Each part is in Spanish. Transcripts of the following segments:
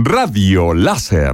Radio Láser.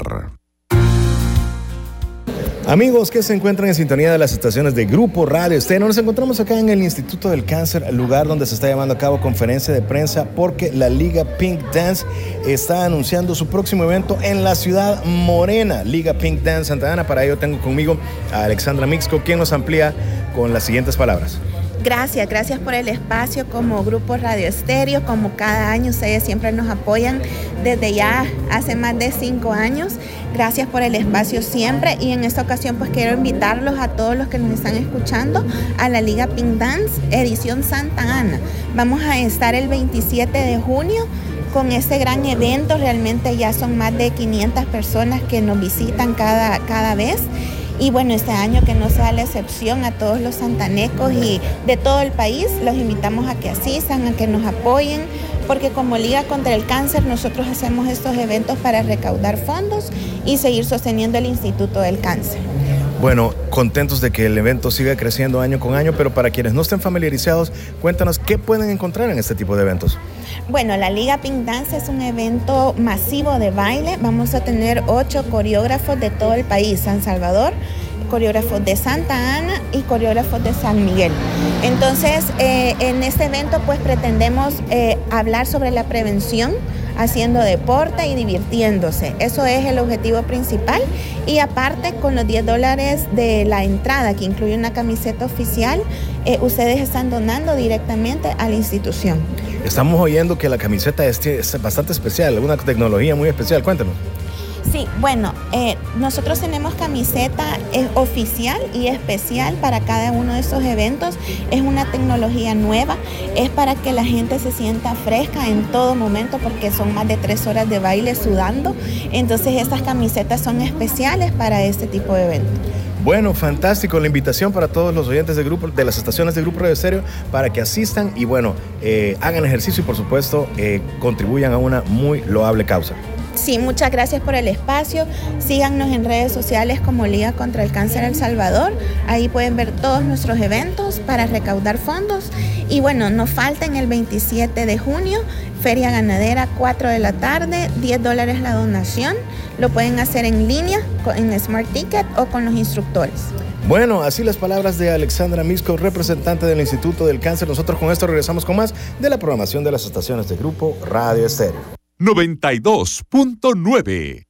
Amigos que se encuentran en sintonía de las estaciones de Grupo Radio Estéreo, nos encontramos acá en el Instituto del Cáncer, lugar donde se está llevando a cabo conferencia de prensa porque la Liga Pink Dance está anunciando su próximo evento en la ciudad morena, Liga Pink Dance Santa Ana. Para ello tengo conmigo a Alexandra Mixco, quien nos amplía con las siguientes palabras. Gracias por el espacio como Grupo Radio Estéreo, como cada año ustedes siempre nos apoyan desde ya hace más de 5 años. Gracias por el espacio siempre y en esta ocasión pues quiero invitarlos a todos los que nos están escuchando a la Liga Pink Dance edición Santa Ana. Vamos a estar el 27 de junio con este gran evento. Realmente ya son más de 500 personas que nos visitan cada vez. Y bueno, este año que no sea la excepción, a todos los santanecos y de todo el país, los invitamos a que asistan, a que nos apoyen, porque como Liga contra el Cáncer nosotros hacemos estos eventos para recaudar fondos y seguir sosteniendo el Instituto del Cáncer. Bueno, contentos de que el evento siga creciendo año con año, pero para quienes no estén familiarizados, cuéntanos qué pueden encontrar en este tipo de eventos. Bueno, la Liga Pink Dance es un evento masivo de baile. Vamos a tener 8 coreógrafos de todo el país, San Salvador, coreógrafos de Santa Ana y coreógrafos de San Miguel. Entonces, en este evento pues pretendemos hablar sobre la prevención, haciendo deporte y divirtiéndose. Eso es el objetivo principal. Y aparte, con los $10 de la entrada, que incluye una camiseta oficial, ustedes están donando directamente a la institución. Estamos oyendo que la camiseta es bastante especial, una tecnología muy especial. Cuéntanos. Sí, bueno, nosotros tenemos camiseta oficial y especial para cada uno de estos eventos. Es una tecnología nueva, es para que la gente se sienta fresca en todo momento porque son más de 3 horas de baile sudando. Entonces estas camisetas son especiales para este tipo de eventos. Bueno, fantástico, la invitación para todos los oyentes de las estaciones de Grupo Radio Estéreo para que asistan y bueno, hagan ejercicio y por supuesto contribuyan a una muy loable causa. Sí, muchas gracias por el espacio. Síganos en redes sociales como Liga contra el Cáncer El Salvador. Ahí pueden ver todos nuestros eventos para recaudar fondos. Y bueno, no falten el 27 de junio, Feria Ganadera, 4 de la tarde, $10 la donación. Lo pueden hacer en línea, en Smart Ticket o con los instructores. Bueno, así las palabras de Alexandra Mixco, representante del Instituto del Cáncer. Nosotros con esto regresamos con más de la programación de las estaciones de Grupo Radio Estéreo. 92.9